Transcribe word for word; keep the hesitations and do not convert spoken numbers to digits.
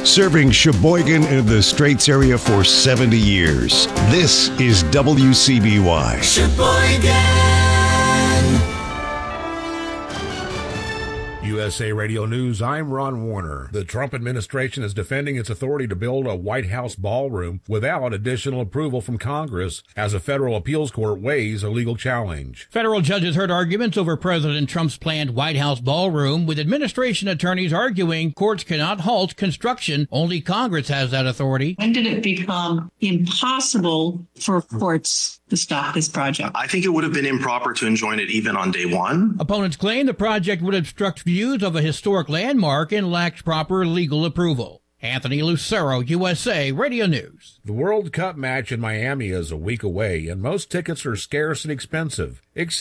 Serving Sheboygan and the Straits area for seventy years. This is W C B Y. Sheboygan. U S A Radio News, I'm Ron Warner. The Trump administration is defending its authority to build a White House ballroom without additional approval from Congress as a federal appeals court weighs a legal challenge. Federal judges heard arguments over President Trump's planned White House ballroom, with administration attorneys arguing courts cannot halt construction. Only Congress has that authority. When did it become impossible for courts to stop this project? I think it would have been improper to enjoin it even on day one. Opponents claim the project would obstruct views of a historic landmark and lacked proper legal approval. Anthony Lucero, U S A Radio News. The World Cup match in Miami is a week away, and most tickets are scarce and expensive.